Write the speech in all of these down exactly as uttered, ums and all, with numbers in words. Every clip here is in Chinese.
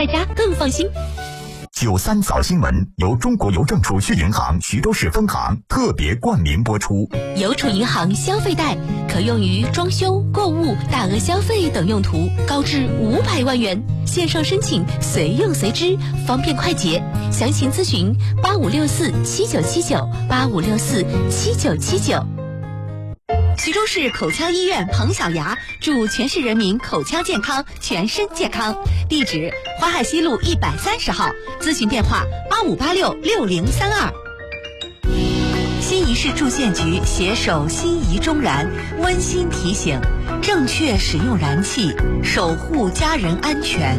外加更放心。 九三早新闻由中国邮政储蓄银行徐州市分行特别冠名播出。 邮储银行消费贷可用于装修、购物、大额消费等用途，高至五百万元，线上申请随用随支，方便快捷。详情咨询八五六四七九七九八五六四七九七九。徐州市口腔医院彭小牙祝全市人民口腔健康，全身健康。地址：淮海西路一百三十号，咨询电话八五八六六零三二。新沂市住建局携手新沂中燃温馨提醒：正确使用燃气，守护家人安全。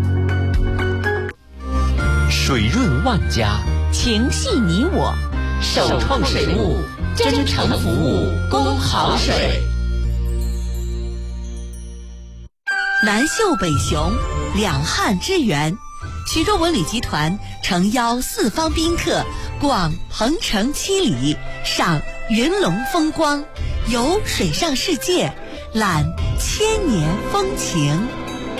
水润万家， 情系你我， 首创水务，真诚服务，供好水。 南秀北雄，两汉之源。徐州文旅集团诚邀四方宾客逛鹏城七里，赏云龙风光，游水上世界，览千年风情。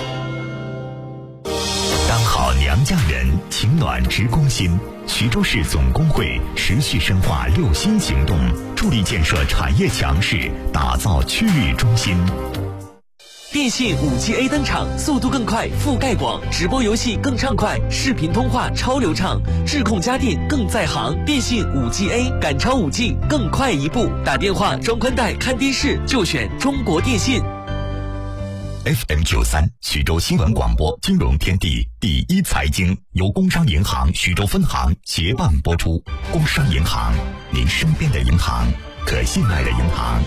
当好娘家人，情暖直攻心。徐州市总工会持续深化六新行动，助力建设产业强势，打造区域中心。 电信 五 G A 登场，速度更快，覆盖广，直播游戏更畅快，视频通话超流畅，智控家电更在行。电信 五 G A 赶超 五 G， 更快一步。打电话、装宽带、看电视就选中国电信。 F M 九三徐州新闻广播金融天地第一财经由工商银行徐州分行协办播出。工商银行，您身边的银行，可信赖的银行。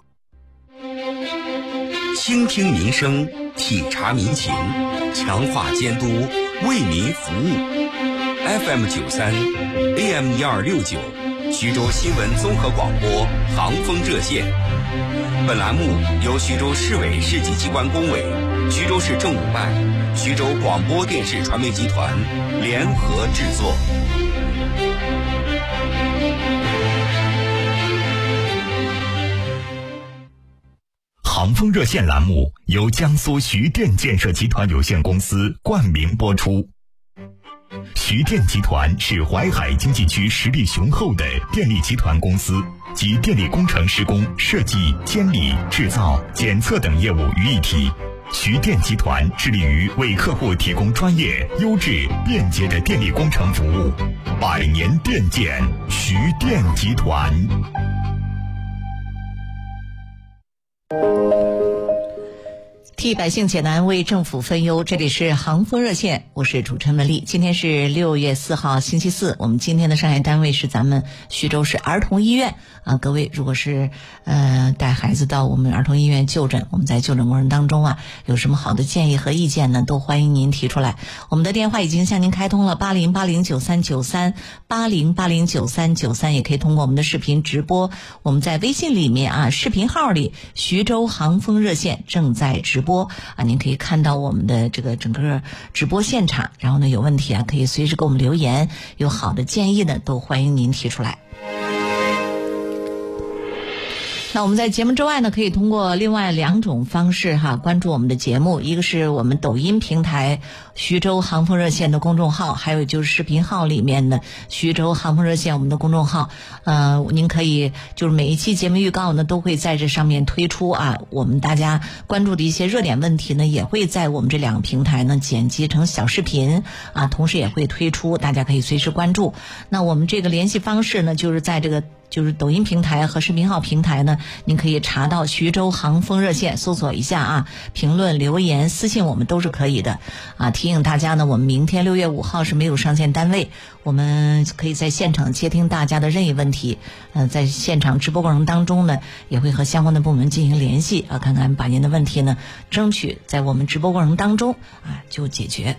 倾听民生，体察民情，强化监督，为民服务。F M 九三 A M 一二六九徐州新闻综合广播航风热线。本栏目由徐州市委市级机关工委、徐州市政务办、徐州广播电视传媒集团联合制作。 航风热线栏目由江苏徐电建设集团有限公司冠名播出。徐电集团是淮海经济区实力雄厚的电力集团公司，集电力工程施工、设计、监理、制造、检测等业务于一体。徐电集团致力于为客户提供专业、优质、便捷的电力工程服务。百年电建，徐电集团。 替百姓解难，为政府分忧，这里是航风热线，我是主持人文丽。今天是六月四号星期四，我们今天的上线单位是咱们徐州市儿童医院啊。各位如果是呃带孩子到我们儿童医院就诊，我们在就诊过程当中啊，有什么好的建议和意见呢，都欢迎您提出来。我们的电话已经向您开通了八零八零九三九三八零八零九三九三，也可以通过我们的视频直播。我们在微信里面啊，视频号里徐州航风热线正在直播。播啊，您可以看到我们的这个整个直播现场，然后呢有问题啊可以随时给我们留言，有好的建议呢都欢迎您提出来。那我们在节目之外呢，可以通过另外两种方式哈关注我们的节目，一个是我们抖音平台徐州航风热线的公众号，还有就是视频号里面的徐州航风热线我们的公众号。呃，您可以就是每一期节目预告呢都会在这上面推出啊，我们大家关注的一些热点问题呢也会在我们这两个平台呢剪辑成小视频啊，同时也会推出，大家可以随时关注。那我们这个联系方式呢，就是在这个就是抖音平台和视频号平台呢，您可以查到徐州航风热线，搜索一下啊，评论、留言、私信我们都是可以的啊。提醒大家呢，我们明天六月五号是没有上线单位，我们可以在现场接听大家的任意问题。呃，在现场直播过程当中呢，也会和相关的部门进行联系啊，看看把您的问题呢，争取在我们直播过程当中啊就解决。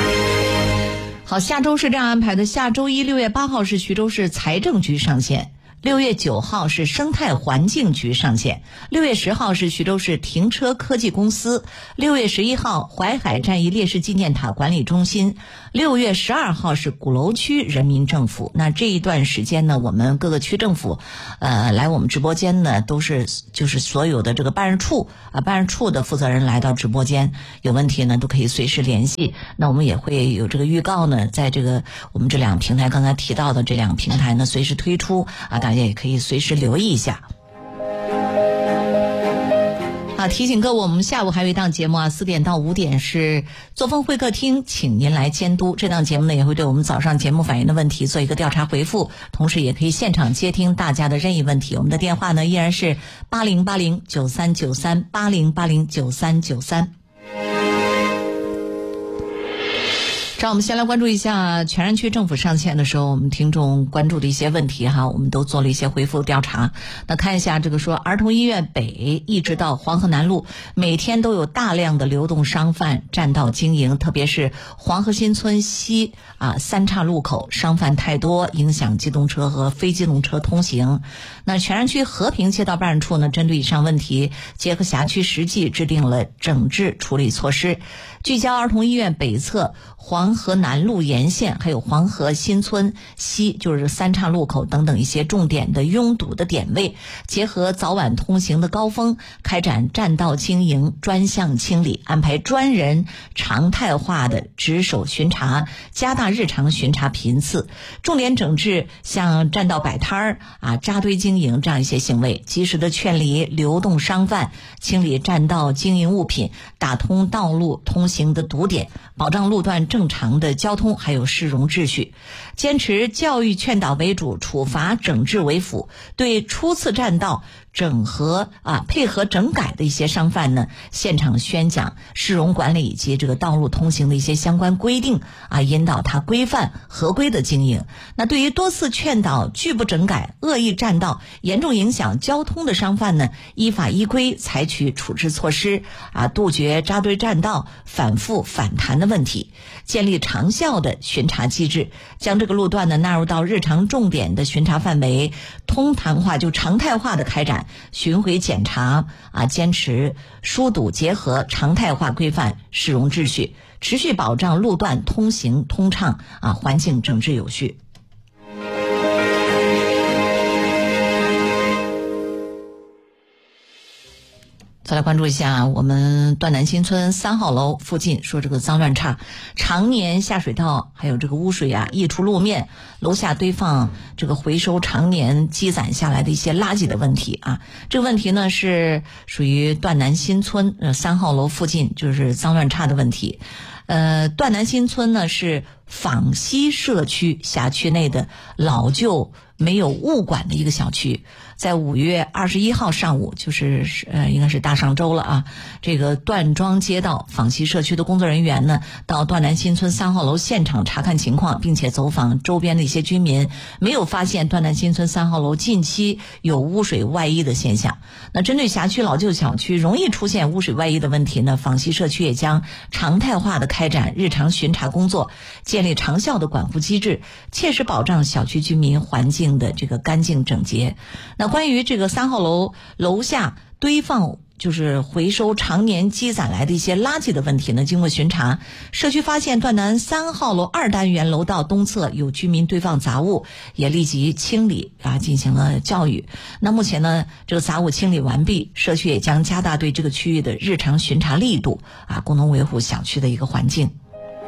好，下周是这样安排的，下周一六月八号是徐州市财政局上线六月九号是生态环境局上线，六月十号是徐州市停车科技公司，六月十一号淮海战役烈士纪念塔管理中心，六月十二号是鼓楼区人民政府。那这一段时间呢，我们各个区政府呃来我们直播间呢，都是就是所有的这个办事处啊办事处的负责人来到直播间，有问题呢都可以随时联系。那我们也会有这个预告呢，在这个我们这两个平台刚才提到的这两个平台呢随时推出啊，大家也可以随时留意一下。啊，提醒各位，我们下午还有一档节目啊，四点到五点是作风会客厅，请您来监督。这档节目呢，也会对我们早上节目反映的问题做一个调查回复，同时也可以现场接听大家的任意问题。我们的电话呢依然是八零八零九三九三八零八零九三九三。这样我们先来关注一下全然区政府上线的时候我们听众关注的一些问题哈，我们都做了一些回复调查。那看一下这个说，儿童医院北一直到黄河南路每天都有大量的流动商贩占道经营，特别是黄河新村西啊三岔路口商贩太多，影响机动车和非机动车通行。那全然区和平街道办事处呢，针对以上问题，结合辖区实际制定了整治处理措施，聚焦儿童医院北侧黄河南路沿线还有黄河新村西就是三岔路口等等一些重点的拥堵的点位，结合早晚通行的高峰，开展占道经营专项清理，安排专人常态化的值守巡查，加大日常巡查频次，重点整治像占道摆摊儿啊扎堆经营这样一些行为，及时的劝离流动商贩，清理占道经营物品，打通道路通行的堵点，保障路段正常的交通还有市容秩序。坚持教育劝导为主，处罚整治为辅，对初次占道整合啊配合整改的一些商贩呢，现场宣讲市容管理以及这个道路通行的一些相关规定啊，引导他规范合规的经营。那对于多次劝导拒不整改、恶意占道、严重影响交通的商贩呢，依法依规采取处置措施啊，杜绝扎堆占道、反复反弹的问题，建立长效的巡查机制，将这个路段呢纳入到日常重点的巡查范围，通谈化就常态化的开展巡回检查啊，坚持疏堵结合常态化规范市容秩序，持续保障路段通行通畅啊，环境整治有序。再来关注一下我们段南新村三号楼附近，说这个脏乱差，常年下水道还有这个污水啊溢出路面，楼下堆放这个回收常年积攒下来的一些垃圾的问题啊。这个问题呢是属于段南新村呃三号楼附近就是脏乱差的问题。呃，段南新村呢是坊西社区辖区内的老旧没有物管的一个小区。在五月二十一号上午，就是呃应该是大上周了啊，这个段庄街道坊西社区的工作人员呢，到段南新村三号楼现场查看情况，并且走访周边的一些居民，没有发现段南新村三号楼近期有污水外溢的现象。那针对辖区老旧小区容易出现污水外溢的问题呢，坊西社区也将常态化的开展日常巡查工作，建立长效的管护机制，切实保障小区居民环境的这个干净整洁。那关于这个三号楼楼下堆放就是回收常年积攒来的一些垃圾的问题呢，经过巡查，社区发现段南三号楼二单元楼道东侧有居民堆放杂物，也立即清理啊，进行了教育。那目前呢，这个杂物清理完毕，社区也将加大对这个区域的日常巡查力度啊，共同维护小区的一个环境。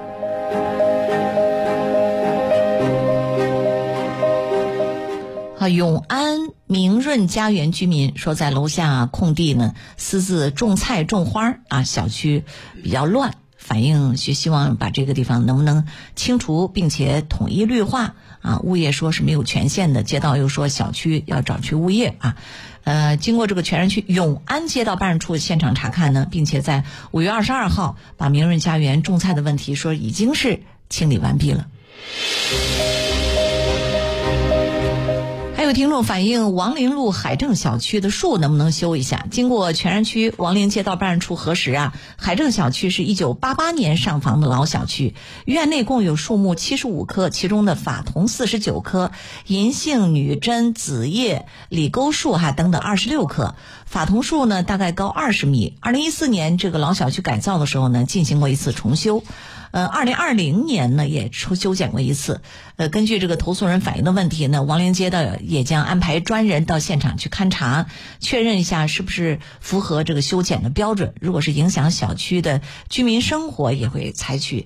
啊，永安明润家园居民说，在楼下空地呢私自种菜种花啊，小区比较乱，反映希希望把这个地方能不能清除并且统一绿化啊。物业说是没有权限的，街道又说小区要找去物业啊。呃，经过这个全然区永安街道办事处现场查看呢，并且在五月二十二号把明润家园种菜的问题说已经是清理完毕了。还有听众反映王陵路海正小区的树能不能修一下？经过全然区王陵街道办事处核实啊，海正小区是一九八八年上房的老小区，院内共有树木七十五棵，其中的法桐四十九棵，银杏、女贞、紫叶、李沟树哈等等二十六棵。法桐树呢大概高二十米。二零一四年这个老小区改造的时候呢，进行过一次重修。呃，二零二零年呢也修修剪过一次。呃，根据这个投诉人反映的问题呢，王陵街道也将安排专人到现场去勘查，确认一下是不是符合这个修剪的标准。如果是影响小区的居民生活，也会采取